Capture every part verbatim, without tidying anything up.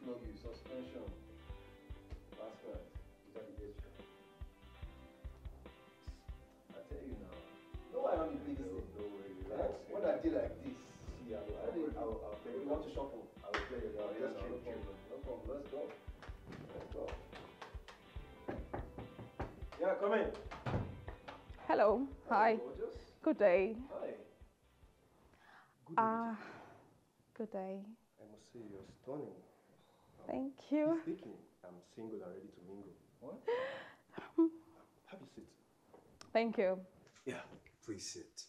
flog you, suspension. Last class. Is that the gesture? I tell you now. No, I don't need this. Don't worry, relax. When I do like this, see, I will, I will, I will, I'll play. You want to shuffle? I will play it. No, just no, no problem. No problem. Let's go. Let's go. Yeah, come in. Hello. Hi. Gorgeous. Good day. Hi. Good Ah, uh, good day. I must say you're stunning. Thank you. Speaking, I'm single and ready to mingle. What? Have a seat. Thank you. Yeah, please sit.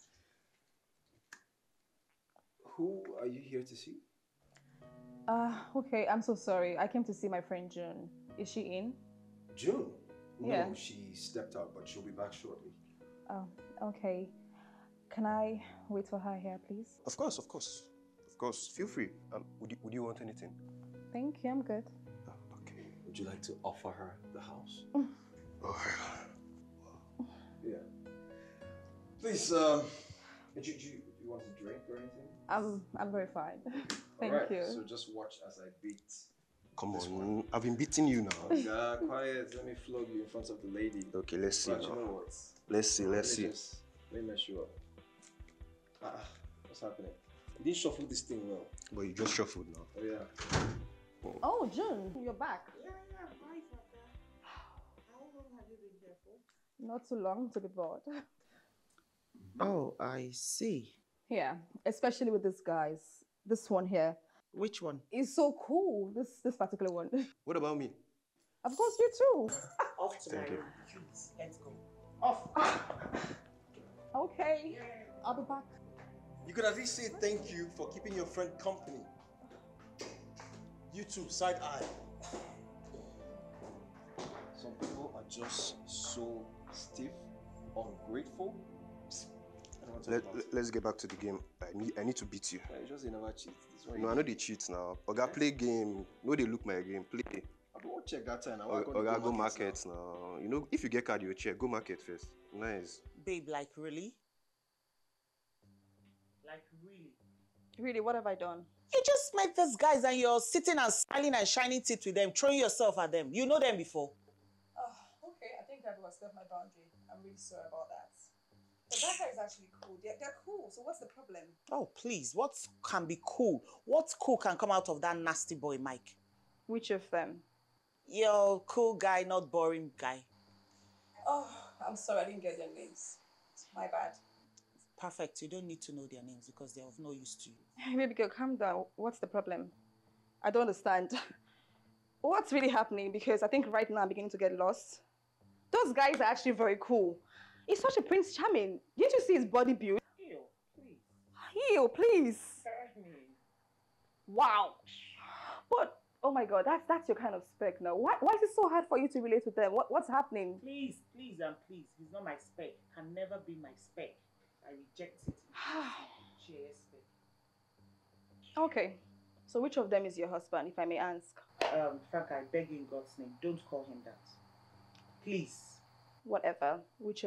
Who are you here to see? Uh, okay, I'm so sorry. I came to see my friend June. Is she in? June? No, yeah. She stepped out, but she'll be back shortly. Oh, okay. Can I wait for her here, please? Of course, of course. Of course, feel free. Um, would, you, would you want anything? Thank you, I'm good. Oh, okay. Would you like to offer her the house? Oh, yeah. Please, um, do, do, you, do you want to drink or anything? I'm, I'm very fine. Thank right, you. So just watch as I beat. Come on, one. I've been beating you now. Oh, God, quiet. Let me flog you in front of the lady. Okay, let's see but now. You know what? Let's see, let's see. Just, let me mess you up. Ah, what's happening? You didn't shuffle this thing well. But you just shuffled now. Oh, yeah. Oh, oh June, you're back. Yeah, yeah. Hi, Faka. How long have you been here for? Not too long to be bored. Oh, I see. Yeah, especially with these guys. This one here. Which one? Is so cool. This this particular one. What about me? Of course, you too. Off to Thank my you. room, please. Let's go. Off. Okay, yeah. I'll be back. You could at least say thank you for keeping your friend company. You too, side eye. Some people are just so stiff, ungrateful. Let, let, let's get back to the game. I need I need to beat you. Yeah, just never cheat. No, I know they cheat now. Oga, yeah. Play game. No, they look my game. Play. I don't check that time. Oga, go, go, go market now. now. You know, if you get card, you check. Go market first. Nice. Babe, like really? Like really? Really, what have I done? You just met these guys and you're sitting and smiling and shining teeth with them, throwing yourself at them. You know them before. Oh, okay. I think I've overstepped my boundary. I'm really sorry about that. But that guy is actually cool. They're, they're cool. So what's the problem? Oh, please. What can be cool? What cool can come out of that nasty boy, Mike? Which of them? Your cool guy, not boring guy. Oh, I'm sorry. I didn't get their names. My bad. Perfect. You don't need to know their names because they're of no use to you. Hey, baby girl, calm down. What's the problem? I don't understand. What's really happening? Because I think right now I'm beginning to get lost. Those guys are actually very cool. He's such a Prince Charming. Didn't you see his body build? Ew, please. Ew, please. Me. Wow. But, oh my God, that's that's your kind of spec now. Why, why is it so hard for you to relate with them? What, what's happening? Please, please and please. He's not my spec. Can never be my spec. I reject it. Cheers, spec. Okay. So which of them is your husband, if I may ask? Um, Frank, I beg you in God's name, don't call him that. Please. Whatever. Which